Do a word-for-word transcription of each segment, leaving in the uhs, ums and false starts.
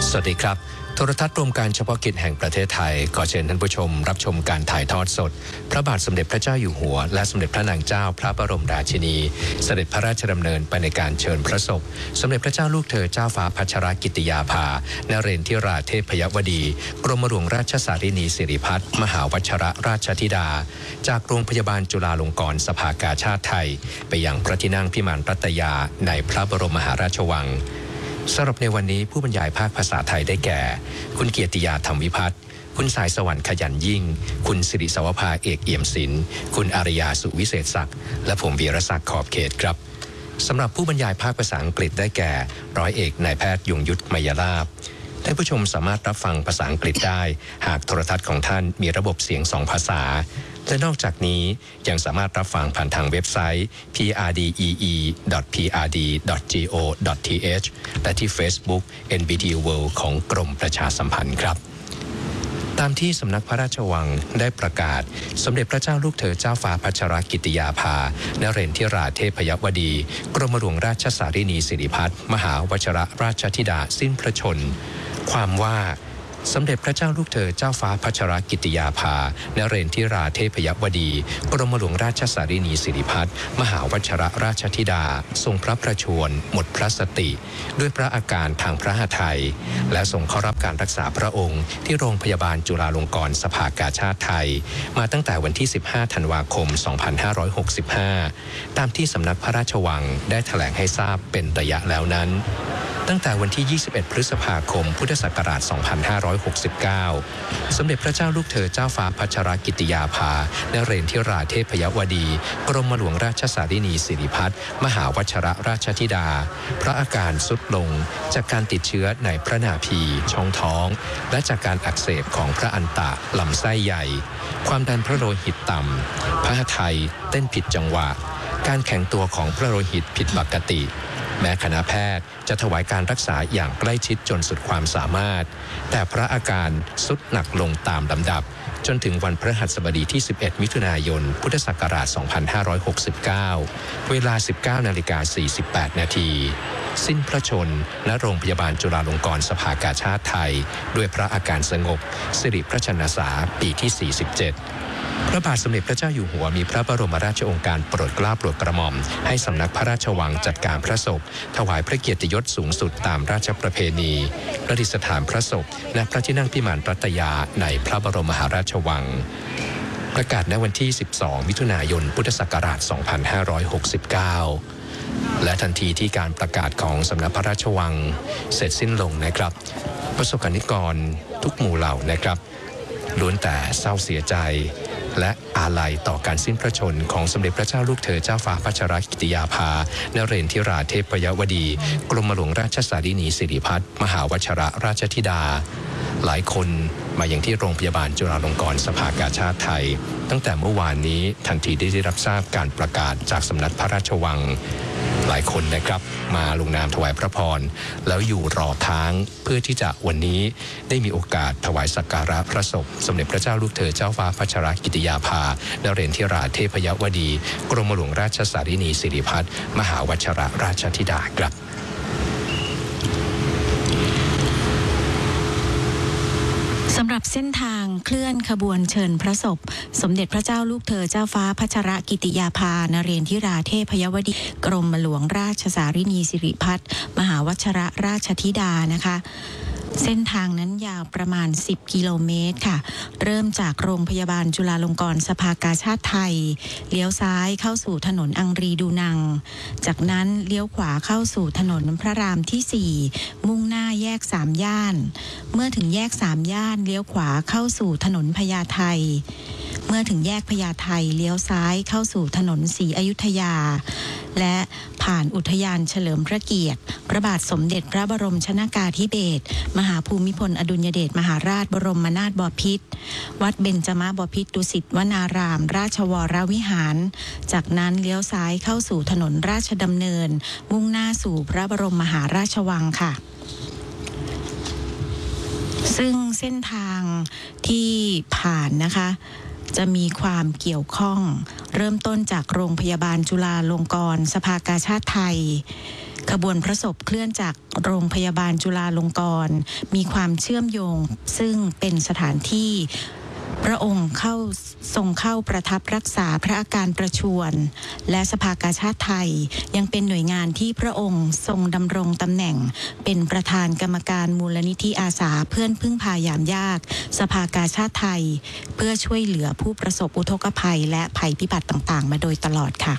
สวัสดีครับโทรทัศน์รวมการเฉพาะกิจแห่งประเทศไทยขอเชิญท่านผู้ชมรับชมการถ่ายทอดสดพระบาทสมเด็จพระเจ้าอยู่หัวและสมเด็จพระนางเจ้าพระบรมราชินีเสด็จพระราชดำเนินไปในการเชิญพระศพสมเด็จพระเจ้าลูกเธอเจ้าฟ้าพัชรกิติยาภานเรนทิราเทพยวดีกรมหลวงราชสารินีสิริพัฒน์มหาวชรราชธิดาจากโรงพยาบาลจุฬาลงกรณ์สภากาชาดไทยไปยังพระที่นั่งพิมานรัตยาในพระบรมมหาราชวังสำหรับในวันนี้ผู้บรรยายภาคภาษาไทยได้แก่คุณเกียรติยาธรรมวิพัฒน์คุณสายสวรรค์ขยันยิ่งคุณสิริสวภาเอกเอี่ยมศิลป์คุณอารยาสุวิเศษศักดิ์และผมวีรศักดิ์ขอบเขตครับสำหรับผู้บรรยายภาคภาษาอังกฤษได้แก่ร้อยเอกนายแพทย์ยงยุทธมยราภท่านผู้ชมสามารถรับฟังภาษาอังกฤษได้หากโทรทัศน์ของท่านมีระบบเสียงสองภาษาและนอกจากนี้ยังสามารถรับฟังผ่านทางเว็บไซต์ พี อาร์ ดี อี อี ดอท พี อาร์ ดี ดอท จี โอ ดอท ที เอช และที่ Facebook เอ็น บี ที World ของกรมประชาสัมพันธ์ครับตามที่สำนักพระราชวังได้ประกาศสมเด็จพระเจ้าลูกเธอเจ้าฟ้าพัชรกิติยาภานเรนทิราเทพยวดีกรมหลวงราชสารินีสิริพัฒน์มหาวชรราชธิดาสิ้นพระชนม์ความว่าสมเด็จพระเจ้าลูกเธอเจ้าฟ้าพัชรกิติยาภานเรนทิราเทพยวดีกรมหลวงราชสารินีสิริพัฒน์มหาวชรราชธิดาทรงพระประชวรหมดพระสติด้วยพระอาการทางพระหทัยและทรงเข้ารับการรักษาพระองค์ที่โรงพยาบาลจุฬาลงกรณ์สภากาชาดไทยมาตั้งแต่วันที่สิบห้าธันวาคมสองพันห้าร้อยหกสิบห้าตามที่สำนักพระราชวังได้แถลงให้ทราบเป็นระยะแล้วนั้นตั้งแต่วันที่ยี่สิบเอ็ดพฤษภาคมพุทธศักราชสองพันห้าร้อยหกสิบเก้าสมเด็จพระเจ้าลูกเธอเจ้าฟ้าพัชรกิติยาภานเรนทิราเทพยวดีกรมหลวงราชสารินีสิริพัฒน์มหาวชรราชธิดาพระอาการทรุดลงจากการติดเชื้อในพระนาภีช่องท้องและจากการอักเสบของพระอันตะลำไส้ใหญ่ความดันพระโลหิตต่ำพระหทัยเต้นผิดจังหวะการแข็งตัวของพระโลหิตผิดปกติแม้คณะแพทย์จะถวายการรักษาอย่างใกล้ชิดจนสุดความสามารถแต่พระอาการทรุดหนักลงตามลำดับจนถึงวันพฤหัสบดีที่สิบเอ็ดมิถุนายนพุทธศักราชสองพันห้าร้อยหกสิบเก้าเวลา สิบเก้านาฬิกาสี่สิบแปดนาทีสิ้นพระชนม์ณโรงพยาบาลจุฬาลงกรณ์สภากาชาดไทยด้วยพระอาการสงบสิริพระชนสาปีที่สี่สิบเจ็ดพระบาทสมเด็จพระเจ้าอยู่หัวมีพระบรมราชโองการโปรดเกล้าโปรดกระหม่อมให้สำนักพระราชวังจัดการพระศพถวายพระเกียรติยศสูงสุดตามราชประเพณีประดิษฐานพระศพณพระที่นั่งพิมานรัตยาในพระบรมมหาราชวังประกาศณวันที่สิบสองมิถุนายนพุทธศักราชสองพันห้าร้อยหกสิบเก้าและทันทีที่การประกาศของสำนักพระราชวังเสร็จสิ้นลงนะครับประสบกนิกรทุกหมู่เหล่านะครับล้วนแต่เศร้าเสียใจและอาลัยต่อการสิ้นพระชนของสมเด็จพระเจ้าลูกเธอเจ้าฟ้าพัชรกิติยาภานเรนทิราเทพยวดีกรมหลวงราชสารินีสิริพัฒน์มหาวชรราชธิดาหลายคนมาอย่างที่โรงพยาบาลจุฬาลงกรณ์สภากาชาดไทยตั้งแต่เมื่อวานนี้ทันทีที่ได้รับทราบการประกาศจากสำนักพระราชวังหลายคนนะครับมาลงนามถวายพระพรแล้วอยู่รอค้างเพื่อที่จะวันนี้ได้มีโอกาสถวายสักการะพระศพสมเด็จพระเจ้าลูกเธอเจ้าฟ้าพัชรกิติยาภานเรนทิราเทพยวดีกรมหลวงราชสารินีสิริพัฒน์มหาวชรราชธิดาครับสำหรับเส้นทางเคลื่อนขบวนเชิญพระศพสมเด็จพระเจ้าลูกเธอเจ้าฟ้าพัชรกิติยาภานเรนทิราเทพยวดีกรมหลวงราชสารินีสิริพัฒน์มหาวชรราชธิดานะคะเส้นทางนั้นยาวประมาณสิบกิโลเมตรค่ะเริ่มจากโรงพยาบาลจุฬาลงกรณ์สภากาชาดไทยเลี้ยวซ้ายเข้าสู่ถนนอังรีดูนังจากนั้นเลี้ยวขวาเข้าสู่ถนนพระรามที่สี่มุ่งหน้าแยกสามย่านเมื่อถึงแยกสามย่านเลี้ยวขวาเข้าสู่ถนนพญาไทเมื่อถึงแยกพญาไทเลี้ยวซ้ายเข้าสู่ถนนศรีอยุธยาและผ่านอุทยานเฉลิมพระเกียรติพระบาทสมเด็จพระบรมชนกาธิเบศรมหาภูมิพลอดุลยเดชมหาราชบรมนาถบพิตรวัดเบญจมบพิตรดุสิตวนารามราชวรวิหารจากนั้นเลี้ยวซ้ายเข้าสู่ถนนราชดำเนินมุ่งหน้าสู่พระบรมมหาราชวังค่ะซึ่งเส้นทางที่ผ่านนะคะจะมีความเกี่ยวข้องเริ่มต้นจากโรงพยาบาลจุฬาลงกรณ์สภากาชาดไทยขบวนพระศพเคลื่อนจากโรงพยาบาลจุฬาลงกรณ์มีความเชื่อมโยงซึ่งเป็นสถานที่พระองค์เข้าทรงเข้าประทับรักษาพระอาการประชวรและสภากาชาดไทยยังเป็นหน่วยงานที่พระองค์ทรงดำรงตำแหน่งเป็นประธานกรรมการมูลนิธิอาสาเพื่อนพึ่งพายามยากสภากาชาดไทยเพื่อช่วยเหลือผู้ประสบอุทกภัยและภัยพิบัติต่างๆมาโดยตลอดค่ะ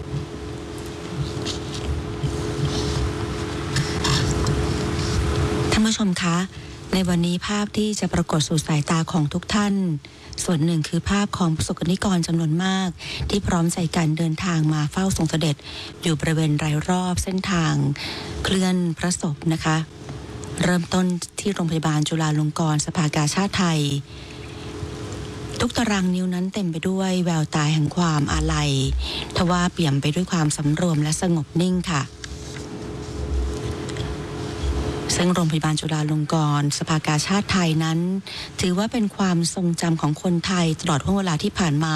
ท่านผู้ชมคะในวันนี้ภาพที่จะปรากฏสู่สายตาของทุกท่านส่วนหนึ่งคือภาพของประสบกนิกรจำนวนมากที่พร้อมใจกันเดินทางมาเฝ้าทรงเสด็จอยู่บริเวณรายรอบเส้นทางเคลื่อนพระศพนะคะเริ่มต้นที่โรงพยาบาลจุฬาลงกรณ์สภากาชาดไทยทุกตารางนิ้วนั้นเต็มไปด้วยแววตาแห่งความอาลัยทว่าเปี่ยมไปด้วยความสำรวมและสงบนิ่งค่ะซึ่งโรงพยาบาลจุฬาลงกรณ์สภากาชาดไทยนั้นถือว่าเป็นความทรงจำของคนไทยตลอดห่วงเวลาที่ผ่านมา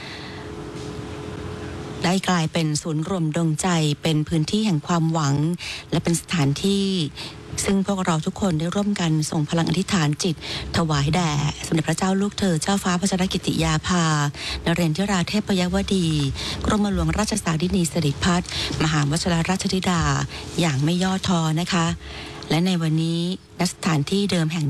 ได้กลายเป็นศูนย์รวมดวงใจเป็นพื้นที่แห่งความหวังและเป็นสถานที่ซึ่งพวกเราทุกคนได้ร่วมกันส่งพลังอธิษฐานจิตถวายแด่สมเด็จพระเจ้าลูกเธอเจ้าฟ้าพัชรกิติยาภานเรศวราเทพยวดีกรมหลวงราชสารินีสิริพัฒน์มหาวชิรราชธิดาอย่างไม่ย่อท้อนะคะและในวันนี้ณสถานที่เดิมแห่ง